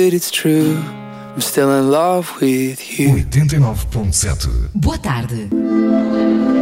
It's true, I'm still in love with you. 89.7. Boa tarde.